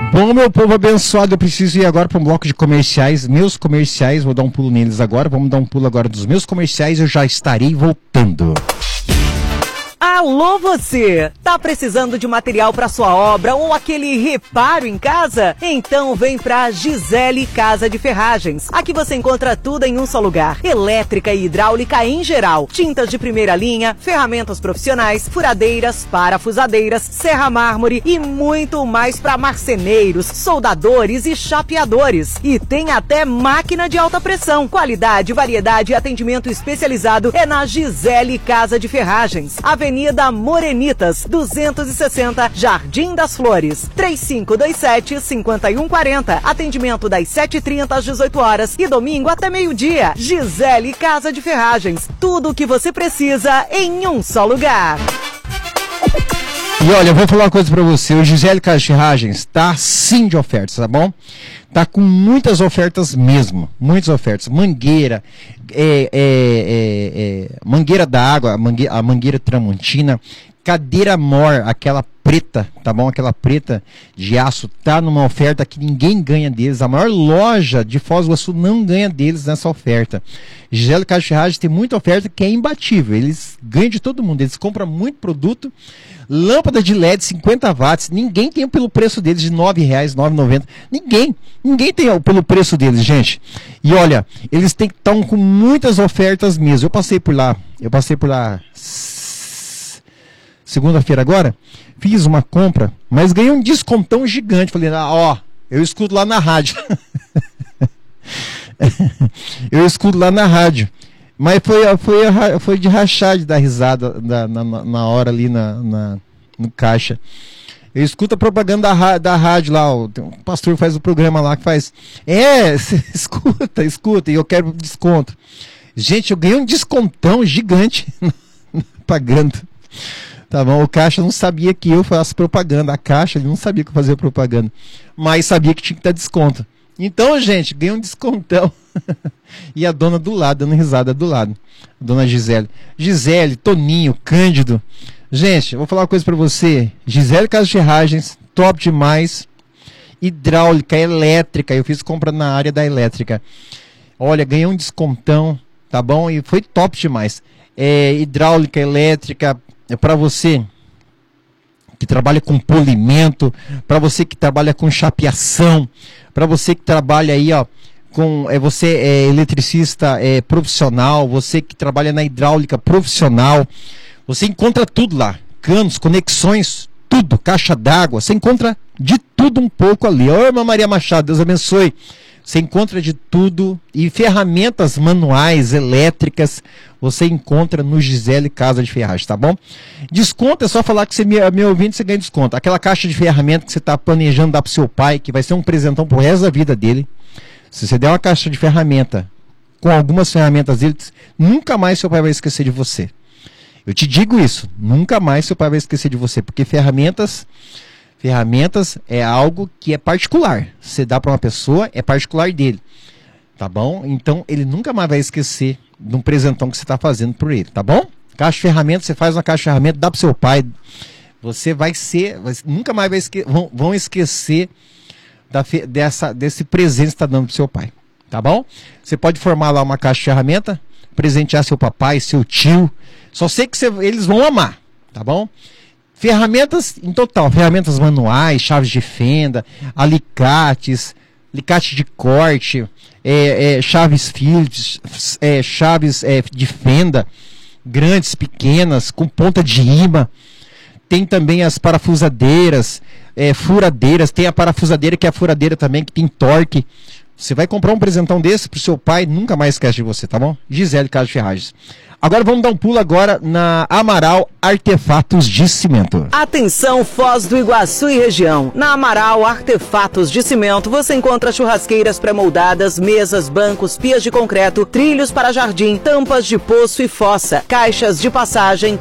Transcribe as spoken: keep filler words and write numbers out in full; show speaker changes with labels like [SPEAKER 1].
[SPEAKER 1] Bom, meu povo abençoado, eu preciso ir agora para um bloco de comerciais, meus comerciais, vou dar um pulo neles agora, vamos dar um pulo agora dos meus comerciais, eu já estarei voltando.
[SPEAKER 2] Alô você! Tá precisando de material para sua obra ou aquele reparo em casa? Então vem pra Gisele Casa de Ferragens. Aqui você encontra tudo em um só lugar. Elétrica e hidráulica em geral. Tintas de primeira linha, ferramentas profissionais, furadeiras, parafusadeiras, serra mármore e muito mais para marceneiros, soldadores e chapeadores. E tem até máquina de alta pressão. Qualidade, variedade e atendimento especializado é na Gisele Casa de Ferragens. Avenida Morenitas, duzentos e sessenta, Jardim das Flores, três cinco dois sete, cinco um quatro zero. Atendimento das sete e trinta às dezoito horas e domingo até meio-dia. Gisele Casa de Ferragens, tudo o que você precisa em um só lugar.
[SPEAKER 1] E olha, eu vou falar uma coisa pra você, o Gisele Casa de Ferragens tá sim de ofertas, tá bom? Tá com muitas ofertas mesmo, muitas ofertas. Mangueira, é, é, é, é, mangueira da água, a mangueira, a mangueira Tramontina, cadeira Mor, aquela preta, tá bom? Aquela preta de aço, tá numa oferta que ninguém ganha deles. A maior loja de Foz do Iguaçu não ganha deles nessa oferta. Gisele Casa de Ferragens tem muita oferta que é imbatível. Eles ganham de todo mundo, eles compram muito produto. Lâmpada de L E D cinquenta watts, ninguém tem pelo preço deles de nove reais, nove reais e noventa centavos. Ninguém, ninguém tem pelo preço deles, gente. E olha, eles estão com muitas ofertas mesmo. Eu passei por lá, eu passei por lá segunda-feira agora, fiz uma compra, mas ganhei um descontão gigante. Falei, ah, ó, eu escuto lá na rádio. eu escuto lá na rádio. Mas foi, foi, foi de rachar, de dar risada na, na, na hora ali na, na, no caixa. Eu escuto a propaganda da, da rádio lá, ó, tem um pastor que faz o programa lá que faz. É, escuta, escuta, e eu quero desconto. Gente, eu ganhei um descontão gigante pagando. Tá bom, o caixa não sabia que eu faço propaganda. A caixa, ele não sabia que eu fazia propaganda. Mas sabia que tinha que dar desconto. Então, gente, ganhei um descontão. E a dona do lado, dando risada do lado. A dona Gisele. Gisele, Toninho, Cândido. Gente, eu vou falar uma coisa pra você. Gisele Casa de Ferragens, top demais. Hidráulica, elétrica. Eu fiz compra na área da elétrica. Olha, ganhei um descontão, tá bom? E foi top demais. É, hidráulica, elétrica, é pra você que trabalha com polimento, para você que trabalha com chapeação, para você que trabalha aí, ó, com, é, você é eletricista é, profissional, você que trabalha na hidráulica profissional, você encontra tudo lá, canos, conexões, tudo, caixa d'água, você encontra de tudo um pouco ali. Ô, irmã Maria Machado, Deus abençoe. Você encontra de tudo e ferramentas manuais, elétricas, você encontra no Gisele Casa de Ferragens, tá bom? Desconto é só falar que você me, me ouvindo, você ganha desconto. Aquela caixa de ferramenta que você está planejando dar para o seu pai, que vai ser um presentão pro resto da vida dele. Se você der uma caixa de ferramenta com algumas ferramentas dele, nunca mais seu pai vai esquecer de você. Eu te digo isso, nunca mais seu pai vai esquecer de você, porque ferramentas... Ferramentas é algo que é particular. Você dá para uma pessoa, é particular dele. Tá bom? Então, ele nunca mais vai esquecer de um presentão que você está fazendo por ele. Tá bom? Caixa de ferramentas, você faz uma caixa de ferramentas, dá para seu pai. Você vai ser... Vai, nunca mais vai esque, vão, vão esquecer da, dessa, desse presente que você está dando para seu pai. Tá bom? Você pode formar lá uma caixa de ferramenta, presentear seu papai, seu tio. Só sei que você, eles vão amar. Tá bom? Ferramentas em total, ferramentas manuais, chaves de fenda, alicates, alicate de corte, é, é, chaves Phillips, é, chaves é, de fenda, grandes, pequenas, com ponta de imã. Tem também as parafusadeiras, é, furadeiras, tem a parafusadeira que é a furadeira também, que tem torque. Você vai comprar um presentão desse pro seu pai, nunca mais esquece de você, tá bom? Gisele Casa de Ferragens. Agora vamos dar um pulo agora na Amaral Artefatos de Cimento.
[SPEAKER 2] Atenção, Foz do Iguaçu e região. Na Amaral Artefatos de Cimento você encontra churrasqueiras pré-moldadas, mesas, bancos, pias de concreto, trilhos para jardim, tampas de poço e fossa, caixas de passagem,